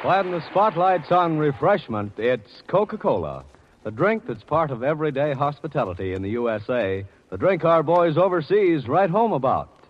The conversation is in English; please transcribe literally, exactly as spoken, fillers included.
When the spotlight's on refreshment, it's Coca-Cola, the drink that's part of everyday hospitality in the U S A, the drink our boys overseas write home about.